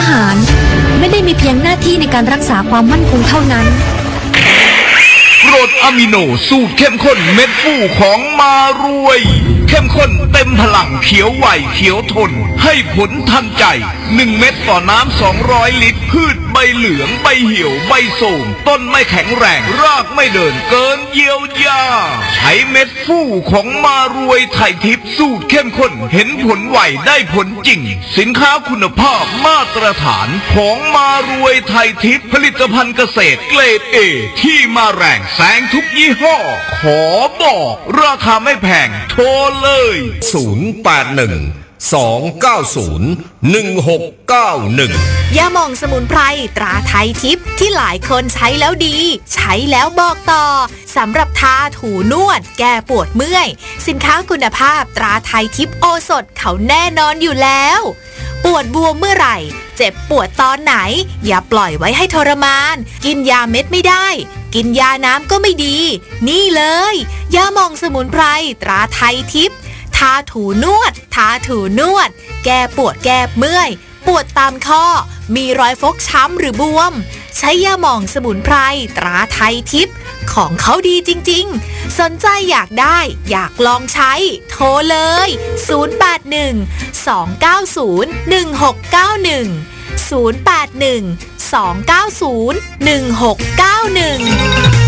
หารไม่ได้มีเพียงหน้าที่ในการรักษาความมั่นคงเท่านั้นกรดอะมิโนสูตรเข้มข้นเม็ดฟูของมารวยเข้มข้นเต็มพลังเขียวไหวเขียวทนให้ผลทันใจ1 เม็ดต่อน้ำ200 ลิตรพืชใบเหลืองใบเหี่ยวใบโสมต้นไม่แข็งแรงรากไม่เดินเกินเยียวยาใช้เม็ดฟูของมารวยไทยทิพย์สูตรเข้มข้นเห็นผลไวได้ผลจริงสินค้าคุณภาพมาตรฐานของมารวยไทยทิพย์ผลิตภัณฑ์เกษตรเกรด A ที่มาแรงแซงทุกยี่ห้อขอบอกราคาไม่แพงโทรเลย 081-290-1691 ยาหม่องสมุนไพรตราไทยทิพย์ที่หลายคนใช้แล้วดีใช้แล้วบอกต่อสำหรับทาถูนวดแก้ปวดเมื่อยสินค้าคุณภาพตราไทยทิพย์โอสถเขาแน่นอนอยู่แล้วปวดบวมเมื่อไหร่เจ็บปวดตอนไหนอย่าปล่อยไว้ให้ทรมานกินยาเม็ดไม่ได้กินยาน้ำก็ไม่ดีนี่เลยยาหม่องสมุนไพรตราไทยทิพย์ทาถูนวดแก้ปวดแก้เมื่อยปวดตามข้อมีรอยฟกช้ำหรือบวมใช้ยาหม่องสมุนไพรตราไทยทิพย์ของเขาดีจริงๆสนใจอยากได้อยากลองใช้โทรเลย081-290-1691 081-290-1691